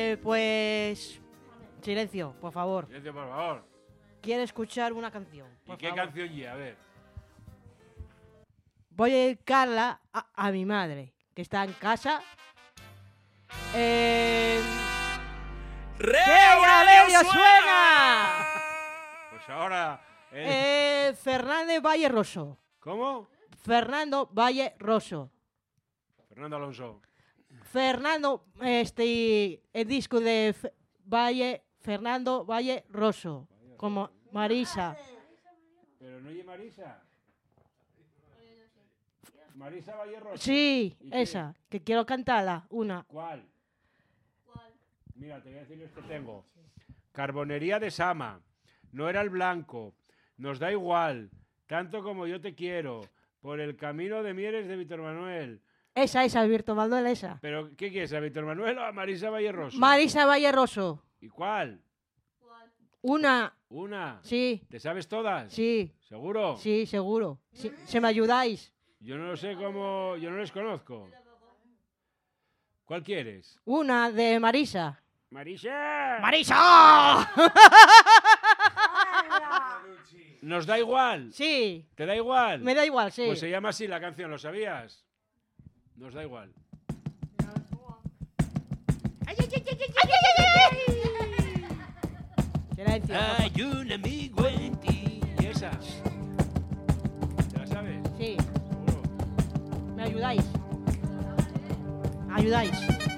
Pues... Silencio, por favor. Silencio, por favor. Quiero escuchar una canción. ¿Y qué canción ya? A ver. Voy a dedicarla a mi madre, que está en casa. ¡Rea Aurelio suena! Pues ahora... Fernández Valle Rosso. ¿Cómo? Fernando Valle Rosso. Fernando Alonso. Fernando, el disco de Fernando Valle Rosso, como Marisa. Pero no oye Marisa. Marisa Valle Rosso. Sí, esa, que quiero cantarla, una. ¿Cuál? Mira, te voy a decir los que tengo. Carbonería de Sama. No era el blanco. Nos da igual. Tanto como yo te quiero. Por el camino de Mieres de Víctor Manuel. Esa, Víctor Manuel, esa. ¿Pero qué quieres? ¿A Víctor Manuel o a Marisa Valle Rosso? Marisa Valle Rosso. ¿Y cuál? Una. ¿Una? Sí. ¿Te sabes todas? Sí. ¿Seguro? Sí, seguro. Sí, ¿se me ayudáis? Yo no sé cómo... Yo no les conozco. ¿Cuál quieres? Una de Marisa. ¡Marisa! ¡Marisa! ¿Nos da igual? Sí. ¿Te da igual? Me da igual, sí. Pues se llama así la canción, ¿lo sabías? Nos da igual. Silencio. Hay un amigo en ti. ¿Y esa? ¿Te la sabes? Sí. Seguro. ¿Me ayudáis? ¿Ayudáis?